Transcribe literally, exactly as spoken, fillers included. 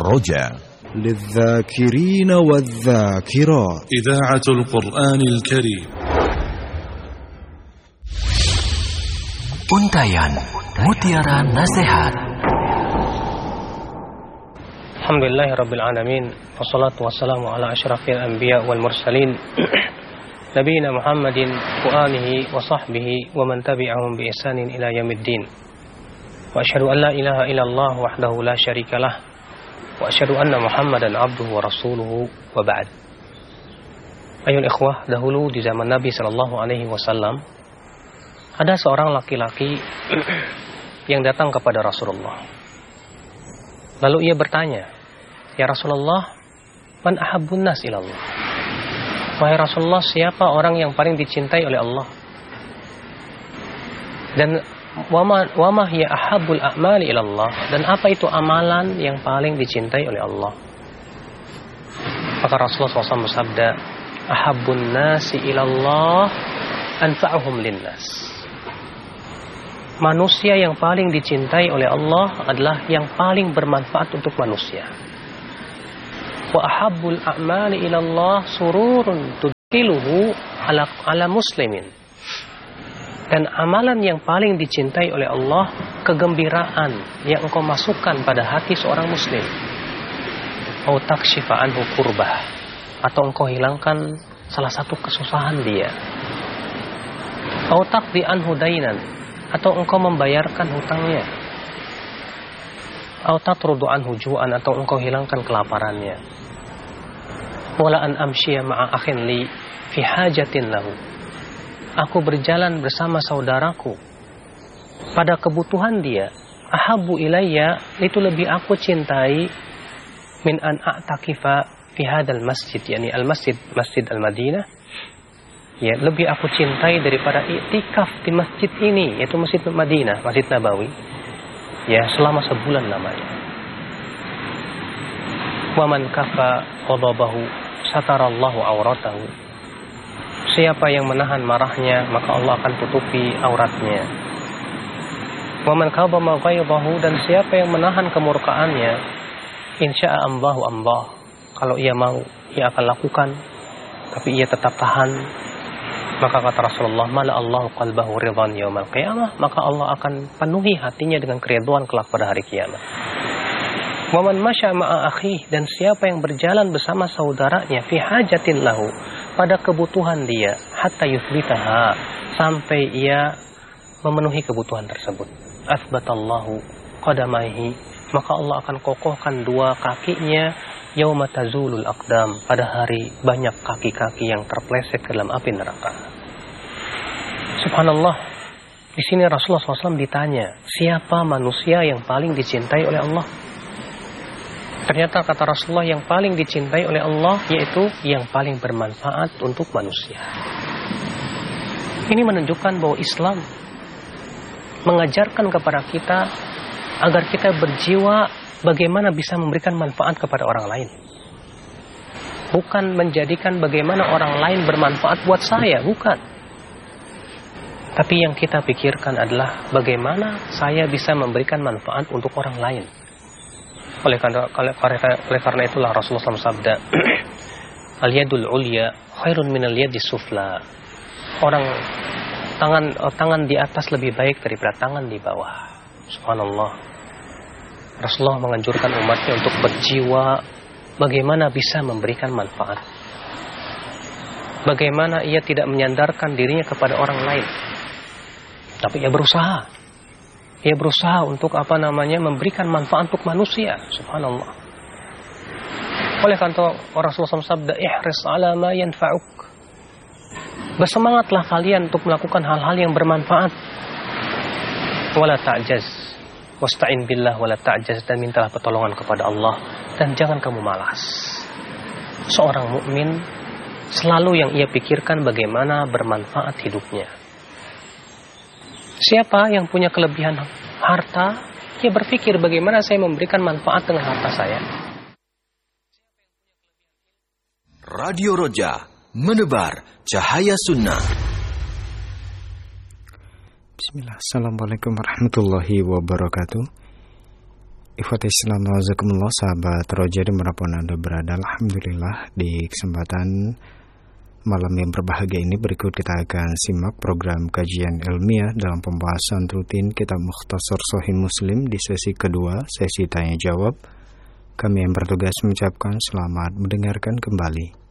الرجاء للذاكرين والذاكرات إذاعة القرآن الكريم. Untayan Mutiara Nasihat. Alhamdulillahirabbil alamin wassalatu wassalamu ala asyrafil anbiya wal mursalin nabiyina Muhammadin wa alihi wa sahbihi wa man tabi'ahum bi ihsanin ila yaumiddin. Wa asyhadu an la ilaha illallah wahdahu la syarikalah wa asyhadu anna Muhammadan abduhu wa rasuluhu wa ba'd. Ayol ikhwah, dahulu di zaman Nabi sallallahu alaihi wasallam ada seorang laki-laki yang datang kepada Rasulullah. Lalu ia bertanya, "Ya Rasulullah, man ahabbun nas ilallah?" Wahai Rasulullah, siapa orang yang paling dicintai oleh Allah? Dan wama wama hiya ahabbul a'mali ilallah, dan apa itu amalan yang paling dicintai oleh Allah? Maka Rasulullah shallallahu alaihi wasallam bersabda, "Ahabbun nasi ilallah anfa'uhum linnas." Manusia yang paling dicintai oleh Allah adalah yang paling bermanfaat untuk manusia. Wa ahabbul a'mali ilallah sururun tudkhiluhu ala ala muslimin. Dan amalan yang paling dicintai oleh Allah, kegembiraan yang engkau masukkan pada hati seorang muslim. Au takshifa anhu kurbah, atau engkau hilangkan salah satu kesusahan dia. Au taqdi anhu dainan, atau engkau membayarkan hutangnya. Au tatrudu anhu ju'an, atau engkau hilangkan kelaparannya. Wala an amshiya ma'a akhin li fi hajatin lahu. Aku berjalan bersama saudaraku pada kebutuhan dia. Ahabbu ilayya, itu lebih aku cintai min an a'takifa fi hadzal masjid, yakni al-masjid, Masjid Al-Madinah. Ya, lebih aku cintai daripada iktikaf di masjid ini, yaitu Masjid Madinah, Masjid Nabawi. Ya, selama sebulan lamanya. Wa man kafa ghadabahu satarallahu auratahu. Siapa yang menahan marahnya, maka Allah akan tutupi auratnya. Wa man kabama ghaidahu, dan siapa yang menahan kemurkaannya, insya'a ambahu ambah. Kalau ia mau, ia akan lakukan, tapi ia tetap tahan. Maka kata Rasulullah, mala Allahu qalbahu ridhan yaumal qiyamah, maka Allah akan penuhi hatinya dengan keridhaan kelak pada hari kiamat. Wa man masya ma'a akhihi, dan siapa yang berjalan bersama saudaranya fi hajatin lahu, pada kebutuhan dia, hatta yuthbitaha, sampai ia memenuhi kebutuhan tersebut. Athbatallahu qadamaihi, maka Allah akan kokohkan dua kakinya yauma tazulul aqdam, pada hari banyak kaki-kaki yang terpeleset ke dalam api neraka. Subhanallah. Di sini Rasulullah shallallahu alaihi wasallam ditanya, siapa manusia yang paling dicintai oleh Allah? Ternyata kata Rasulullah, yang paling dicintai oleh Allah yaitu yang paling bermanfaat untuk manusia. Ini menunjukkan bahwa Islam mengajarkan kepada kita agar kita berjiwa bagaimana bisa memberikan manfaat kepada orang lain. Bukan menjadikan bagaimana orang lain bermanfaat buat saya, bukan. Tapi yang kita pikirkan adalah bagaimana saya bisa memberikan manfaat untuk orang lain. Oleh karena, oleh karena itulah Rasulullah shallallahu alaihi wasallam sabda, al-yadul ulya khairun minal yadis sufla. Orang tangan tangan di atas lebih baik daripada tangan di bawah. Subhanallah. Rasulullah menganjurkan umatnya untuk berjiwa bagaimana bisa memberikan manfaat. Bagaimana ia tidak menyandarkan dirinya kepada orang lain, tapi ia berusaha. Ia berusaha untuk apa namanya memberikan manfaat untuk manusia. Subhanallah. Oleh karena Rasulullah shallallahu alaihi wasallam sabda, ihris ala ma yanfa'uk. Bersemangatlah kalian untuk melakukan hal-hal yang bermanfaat. Wala ta'jaz. Wasta'in billah wala ta'jaz, dan mintalah pertolongan kepada Allah dan jangan kamu malas. Seorang mukmin selalu yang ia pikirkan bagaimana bermanfaat hidupnya. Siapa yang punya kelebihan harta, dia berpikir bagaimana saya memberikan manfaat dengan harta saya. Radio Roja, menebar cahaya sunnah. Bismillah. Assalamualaikum warahmatullahi wabarakatuh. Ikhwati Islam wazakumullah, sahabat Roja dimanapun Anda berada. Alhamdulillah, di kesempatan malam yang berbahagia ini berikut kita akan simak program kajian ilmiah dalam pembahasan rutin Kitab Mukhtasar Shahih Muslim di sesi kedua, sesi tanya jawab. Kami yang bertugas mengucapkan selamat mendengarkan kembali.